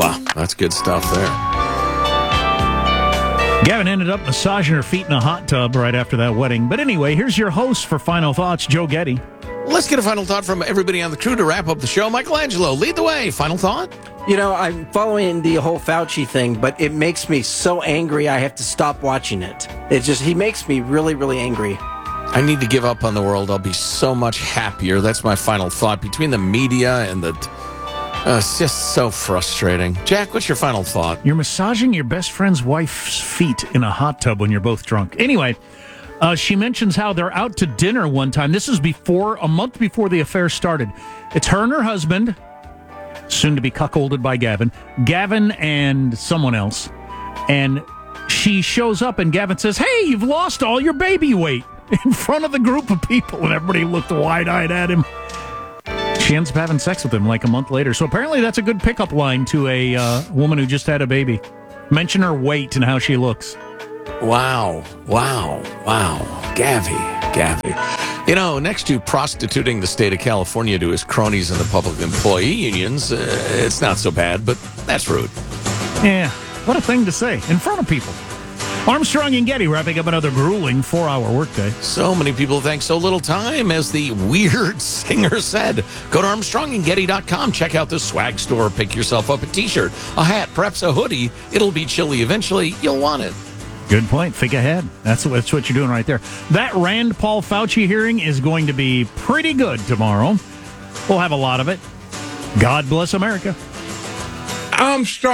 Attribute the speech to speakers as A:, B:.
A: Wow, that's good stuff there.
B: Gavin ended up massaging her feet in a hot tub right after that wedding. But anyway, here's your host for Final Thoughts, Joe Getty.
A: Let's get a final thought from everybody on the crew to wrap up the show. Michelangelo, lead the way. Final thought?
C: You know, I'm following the whole Fauci thing, but it makes me so angry I have to stop watching it. He makes me really, really angry.
A: I need to give up on the world. I'll be so much happier. That's my final thought. Between the media and it's just so frustrating. Jack, what's your final thought?
B: You're massaging your best friend's wife's feet in a hot tub when you're both drunk. Anyway, she mentions how they're out to dinner one time. This is a month before the affair started. It's her and her husband, soon to be cuckolded by Gavin and someone else. And she shows up and Gavin says, "Hey, you've lost all your baby weight," in front of the group of people. And everybody looked wide-eyed at him. She ends up having sex with him like a month later. So apparently that's a good pickup line to a woman who just had a baby. Mention her weight and how she looks.
A: Wow. Gavi. You know, next to prostituting the state of California to his cronies and the public employee unions, it's not so bad, but that's rude.
B: Yeah, what a thing to say in front of people. Armstrong and Getty wrapping up another grueling 4-hour workday.
A: So many people think so little time, as the weird singer said. Go to ArmstrongandGetty.com. Check out the swag store. Pick yourself up a T-shirt, a hat, perhaps a hoodie. It'll be chilly eventually. You'll want it.
B: Good point. Think ahead. That's what you're doing right there. That Rand Paul Fauci hearing is going to be pretty good tomorrow. We'll have a lot of it. God bless America.
D: Armstrong.